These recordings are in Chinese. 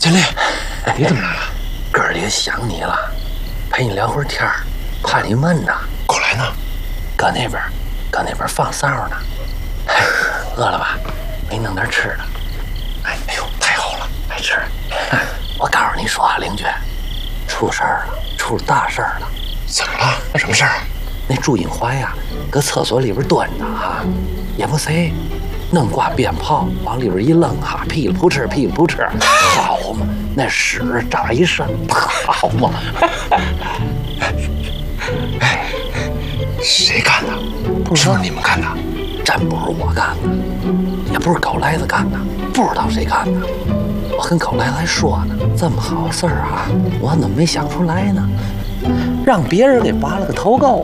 建立，你怎么来了？ 哥儿几个想你了，陪你聊会儿天儿，怕你闷呢。 狗来呢？ 搁那边放哨呢。饿了吧？给你弄点吃的。 哎呦，太好了， 爱吃。我告诉你说啊，邻居，出事儿了，出大事儿了。 怎么了？什么事儿？ 那祝英怀呀，搁厕所里边蹲着啊，也不谁，弄挂鞭炮往里边一扔哈，噼里扑哧，噼里扑哧，好嘛，那屎炸一身，好嘛。 哎，谁干的？是不是你们干的？ 真不是我干的，也不是高来子干的，不知道谁干的。我跟高来子还说呢，这么好事儿啊，我怎么没想出来呢？让别人给拔了个头沟。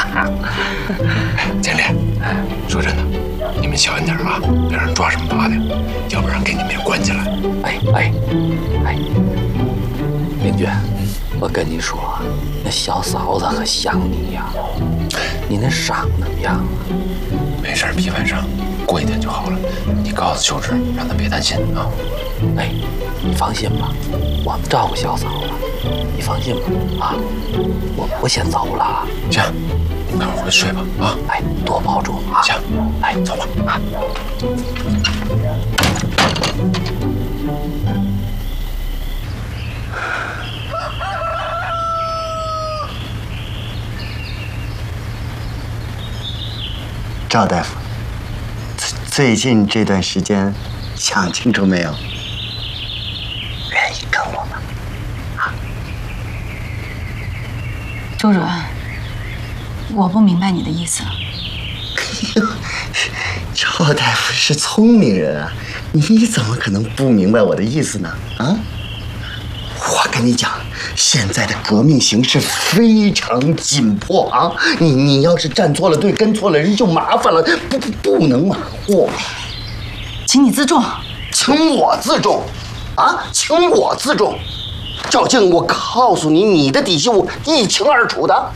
建立，说真的，你们小心点啊，别让人抓什么把柄，要不然给你们也关起来。 哎，邻居，我跟你说，那小嫂子可想你呀。你那伤怎么样啊？ 没事，皮外伤，过一天就好了。你告诉秀芝，让她别担心啊。 哎，你放心吧，我们照顾小嫂子，你放心吧。啊，我先走了。 行，你赶快回去睡吧。啊， 哎，多保重啊。 行， 哎， 走吧。 啊。 赵大夫，最近这段时间想清楚没有？愿意跟我吗？啊？ 周主任，我不明白你的意思。 赵大夫是聪明人啊，你怎么可能不明白我的意思呢？啊？我跟你讲，现在的革命形势非常紧迫啊！你要是站错了队，跟错了人就麻烦了，不能马虎。 请你自重。 请我自重，啊，请我自重。赵静，我告诉你，你的底细我一清二楚的。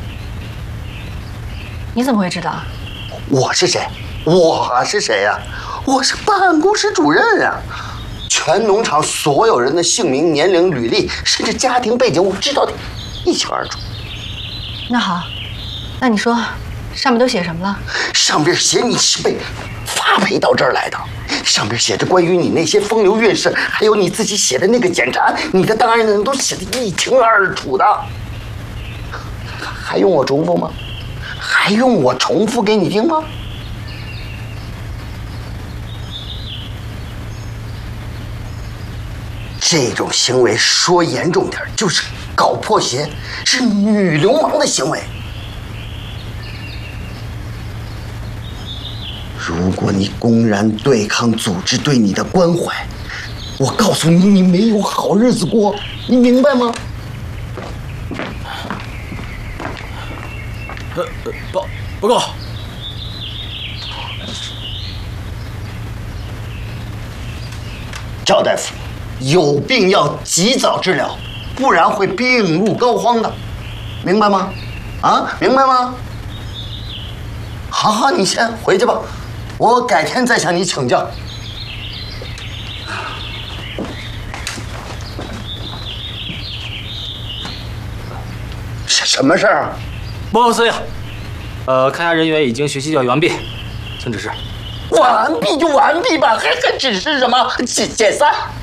你怎么会知道？ 我是谁？我是谁呀？我是办公室主任呀。全农场所有人的姓名、年龄、履历，甚至家庭背景，我知道的一清二楚。 那好，那你说，上面都写什么了？ 上边写你是被发配到这儿来的，上边写着关于你那些风流韵事，还有你自己写的那个检查，你的档案人都写得一清二楚的。还用我重复吗？还用我重复给你听吗？这种行为说严重点，就是搞破鞋，是女流氓的行为。如果你公然对抗组织对你的关怀，我告诉你，你没有好日子过，你明白吗？ 报告。 赵大夫，有病要及早治疗，不然会病入膏肓的，明白吗？啊，明白吗？好，你先回去吧，我改天再向你请教。什么事儿？ 报告司令，勘察人员已经学习教育完毕，请指示。 完毕就完毕吧，还指示什么？解散？